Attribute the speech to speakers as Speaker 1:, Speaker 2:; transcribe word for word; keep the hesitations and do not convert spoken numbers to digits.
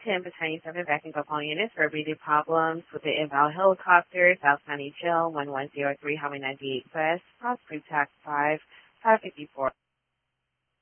Speaker 1: ten Battalion seven backing up all units for breathing problems with the inbound helicopter, South County Jail, one one zero three, Highway ninety-eight West, cross Pre-Tax five, five fifty-four.